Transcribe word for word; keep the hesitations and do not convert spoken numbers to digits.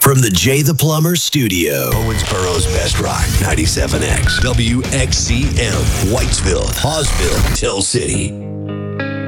From the Jay the Plumber studio. Owensboro's Best Rock, ninety-seven X, W X C M, Whitesville, Hawesville, Till City.